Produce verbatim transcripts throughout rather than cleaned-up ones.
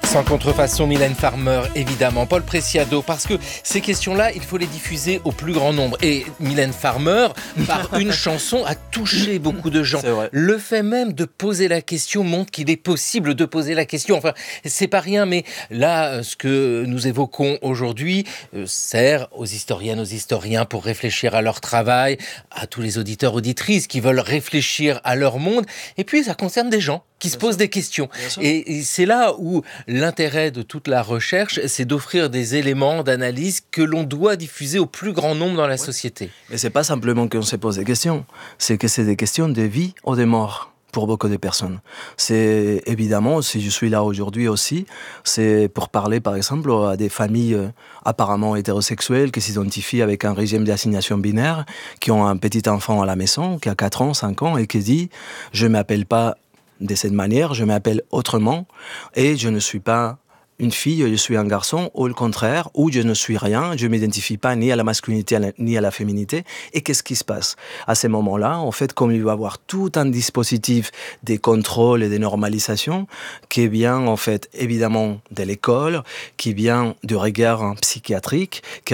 Sans contrefaçon, Mylène Farmer, évidemment. Paul Preciado, parce que ces questions-là, il faut les diffuser au plus grand nombre. Et Mylène Farmer, par une chanson, a touché beaucoup de gens. Le fait même de poser la question montre qu'il est possible de poser la question. Enfin, c'est pas rien, mais là, ce que nous évoquons aujourd'hui euh, sert aux historiennes, aux historiens pour réfléchir à leur travail, à tous les auditeurs, auditrices qui veulent réfléchir à leur monde. Et puis, ça concerne des gens qui se posent des questions. Et, et c'est là où l'intérêt de toute la recherche, c'est d'offrir des éléments d'analyse que l'on doit diffuser au plus grand nombre dans la ouais. société. Mais c'est pas simplement qu'on se pose des questions, c'est que c'est des questions de vie ou de mort pour beaucoup de personnes. C'est évidemment, si je suis là aujourd'hui aussi, c'est pour parler par exemple à des familles euh, apparemment hétérosexuelles qui s'identifient avec un régime d'assignation binaire, qui ont un petit enfant à la maison, qui a quatre ans, cinq ans, et qui dit « je m'appelle pas de cette manière, je m'appelle autrement et je ne suis pas une fille, je suis un garçon, ou le contraire, ou je ne suis rien, je ne m'identifie pas ni à la masculinité ni à la féminité. » Et qu'est-ce qui se passe ? À ces moments-là, en fait, comme il va y avoir tout un dispositif de contrôle et de normalisation qui vient, en fait, évidemment, de l'école, qui vient du regard psychiatrique, qui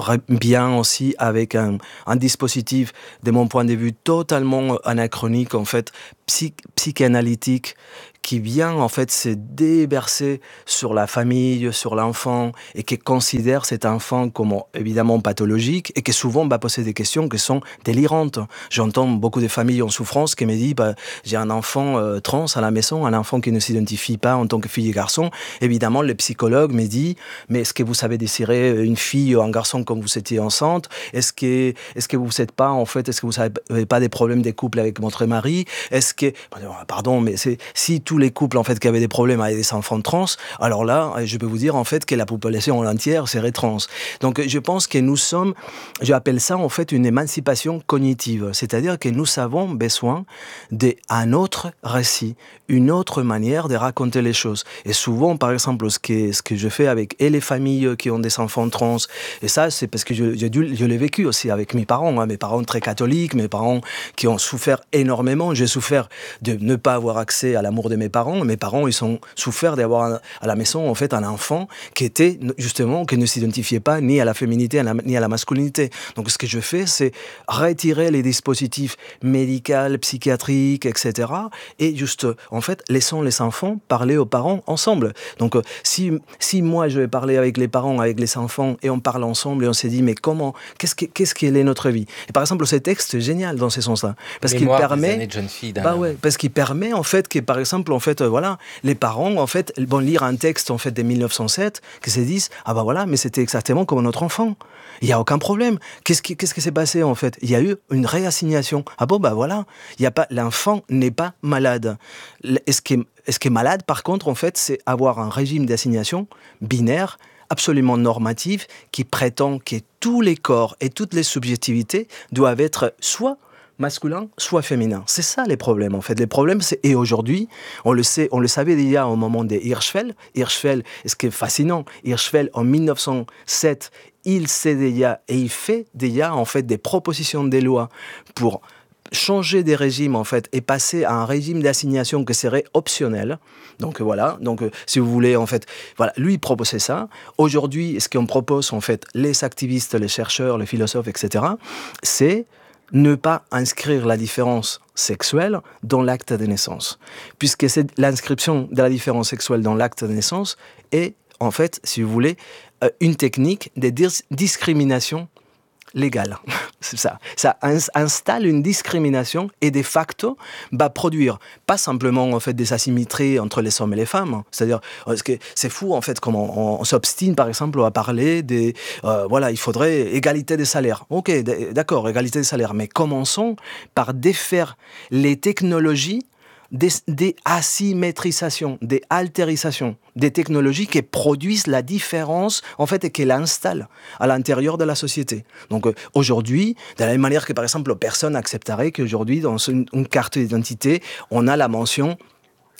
vient aussi avec un, un dispositif, de mon point de vue, totalement anachronique, en fait, psy- psychanalytique, qui vient en fait se déverser sur la famille, sur l'enfant, et qui considère cet enfant comme évidemment pathologique, et qui souvent va poser des questions qui sont délirantes. J'entends beaucoup de familles en souffrance qui me disent bah, « j'ai un enfant euh, trans à la maison, un enfant qui ne s'identifie pas en tant que fille et garçon ». Évidemment, le psychologue me dit « mais est-ce que vous savez désirer une fille ou un garçon quand vous étiez enceinte ? Est-ce que, est-ce que vous n'êtes pas, en fait, est-ce que vous n'avez pas des problèmes de couple avec votre mari ? Est-ce que… » Pardon, mais c'est, si tout les couples en fait qui avaient des problèmes avec des enfants trans, alors là, je peux vous dire en fait que la population entière serait trans. Donc je pense que nous sommes, j'appelle ça en fait une émancipation cognitive, c'est-à-dire que nous avons besoin d'un autre récit, une autre manière de raconter les choses. Et souvent, par exemple, ce que, ce que je fais avec et les familles qui ont des enfants trans, et ça c'est parce que je, je, je l'ai vécu aussi avec mes parents, hein, mes parents très catholiques, mes parents qui ont souffert énormément. J'ai souffert de ne pas avoir accès à l'amour de mes parents. Mes parents, ils ont souffert d'avoir à la maison en fait un enfant qui était justement, qui ne s'identifiait pas ni à la féminité ni à la masculinité. Donc ce que je fais, c'est retirer les dispositifs médicaux, psychiatriques, et cetera. Et juste, en fait, laissons les enfants parler aux parents ensemble. Donc si, si moi je vais parler avec les parents, avec les enfants, et on parle ensemble et on s'est dit mais comment, qu'est-ce que, qu'est-ce qu'elle est notre vie ? Et par exemple, ce texte est génial dans ce sens-là, parce Mémoire qu'il permet, des années de jeune fille, bah ouais, parce qu'il permet en fait que par exemple en fait voilà, les parents en fait vont lire un texte en fait de mille neuf cent sept qui se disent ah bah voilà, mais c'était exactement comme notre enfant. Il y a aucun problème. Qu'est-ce qui qu'est-ce qui s'est passé en fait ? Il y a eu une réassignation. Ah bon bah voilà, il y a pas l'enfant n'est pas malade. Est-ce qui est-ce qui est malade par contre en fait, c'est avoir un régime d'assignation binaire absolument normatif qui prétend que tous les corps et toutes les subjectivités doivent être soit masculin, soit féminin. C'est ça les problèmes en fait. Les problèmes, c'est et aujourd'hui, on le sait, on le savait déjà au moment de Hirschfeld. Hirschfeld, ce qui est fascinant, Hirschfeld en mille neuf cent sept, il sait déjà et il fait déjà en fait des propositions de loi pour changer des régimes en fait et passer à un régime d'assignation qui serait optionnel. Donc voilà, donc euh, si vous voulez en fait, voilà, lui il proposait ça. Aujourd'hui, ce qu'on propose en fait, les activistes, les chercheurs, les philosophes, et cetera, c'est ne pas inscrire la différence sexuelle dans l'acte de naissance. Puisque c'est l'inscription de la différence sexuelle dans l'acte de naissance est, en fait, si vous voulez, une technique de dis- discrimination légale. C'est ça. Ça installe une discrimination et de facto va produire pas simplement en fait des asymétries entre les hommes et les femmes. C'est-à-dire parce que c'est fou en fait comment on, on s'obstine par exemple à parler des euh, voilà, il faudrait égalité des salaires. OK, d'accord, égalité des salaires, mais commençons par défaire les technologies des, des asymétrisations, des altérisations, des technologies qui produisent la différence en fait et qui l'installent à l'intérieur de la société. Donc euh, aujourd'hui, de la même manière que par exemple personne n'accepterait qu'aujourd'hui dans une, une carte d'identité, on a la mention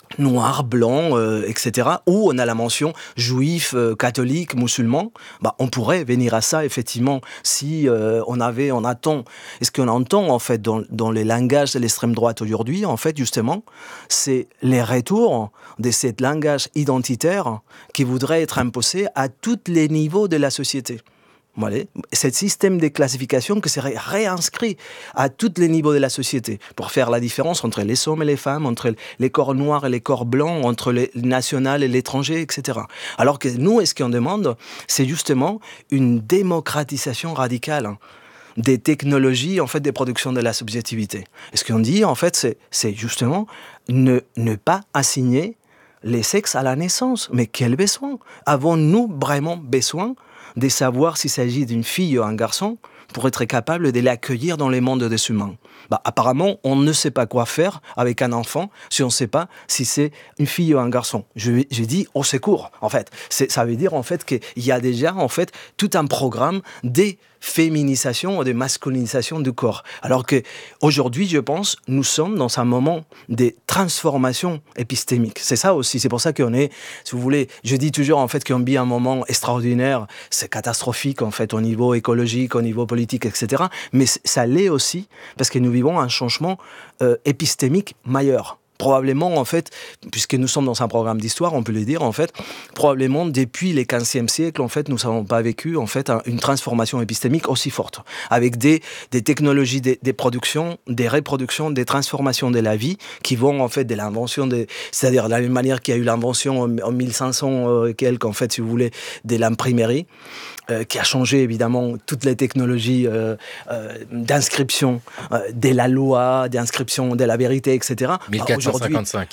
noir, blanc, euh, et cetera, où on a la mention juif, euh, catholique, musulman, bah, on pourrait venir à ça, effectivement, si euh, on avait, on attend, et ce qu'on entend, en fait, dans, dans les langages de l'extrême droite aujourd'hui, en fait, justement, c'est les retours de ce langage identitaire qui voudrait être imposé à tous les niveaux de la société. Voilà. Ce système de classification qui serait réinscrit à tous les niveaux de la société pour faire la différence entre les hommes et les femmes, entre les corps noirs et les corps blancs, entre les nationaux et l'étranger, et cetera. Alors que nous, ce qu'on demande, c'est justement une démocratisation radicale des technologies, en fait, des productions de la subjectivité. Et ce qu'on dit, en fait, c'est, c'est justement ne, ne pas assigner les sexes à la naissance. Mais quel besoin? Avons-nous vraiment besoin de savoir s'il s'agit d'une fille ou un garçon pour être capable de l'accueillir dans le monde des humains? Bah, apparemment, on ne sait pas quoi faire avec un enfant si on ne sait pas si c'est une fille ou un garçon. Je, j'ai dit au secours, en fait. C'est, ça veut dire, en fait, qu'il y a déjà, en fait, tout un programme des féminisation ou de masculinisation du corps. Alors qu'aujourd'hui, je pense, nous sommes dans un moment de transformation épistémique. C'est ça aussi, c'est pour ça qu'on est, si vous voulez, je dis toujours en fait qu'on vit un moment extraordinaire, c'est catastrophique en fait au niveau écologique, au niveau politique, et cetera. Mais ça l'est aussi parce que nous vivons un changement euh, épistémique majeur. Probablement, en fait, puisque nous sommes dans un programme d'histoire, on peut le dire, en fait, probablement depuis le quinzième siècle, en fait, nous n'avons pas vécu, en fait, une transformation épistémique aussi forte, avec des, des technologies, des, des productions, des reproductions, des transformations de la vie qui vont, en fait, de l'invention, de, c'est-à-dire de la même manière qu'il y a eu l'invention en, en mille cinq cents et quelques, en fait, si vous voulez, de l'imprimerie, Euh, qui a changé évidemment toutes les technologies euh, euh, d'inscription euh, de la loi, d'inscription de la vérité, et cetera. mille quatre cent cinquante-cinq.